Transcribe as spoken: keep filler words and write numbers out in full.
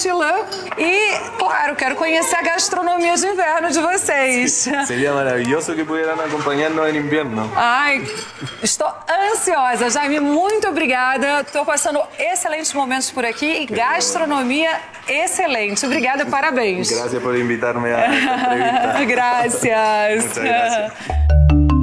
Michelin e, claro, quero conhecer a gastronomia de inverno de vocês. Sería maravilloso que pudieran acompañarnos en invierno. Ai, estou ansiosa. Jaime, muito obrigada. Estou passando excelentes momentos por aqui e gastronomia excelente. Obrigada, parabéns. Gracias por invitarme a esta entrevista. Gracias. Muchas gracias.